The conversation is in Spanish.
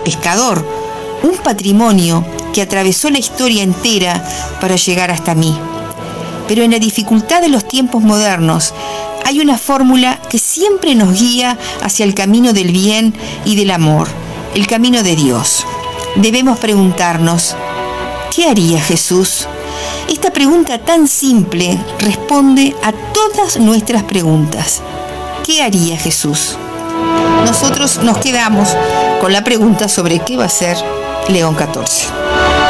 pescador, un patrimonio que atravesó la historia entera para llegar hasta mí. Pero en la dificultad de los tiempos modernos hay una fórmula que siempre nos guía hacia el camino del bien y del amor, el camino de Dios. Debemos preguntarnos, ¿qué haría Jesús? Esta pregunta tan simple responde a todas nuestras preguntas. ¿Qué haría Jesús? Nosotros nos quedamos con la pregunta sobre qué va a ser León XIV.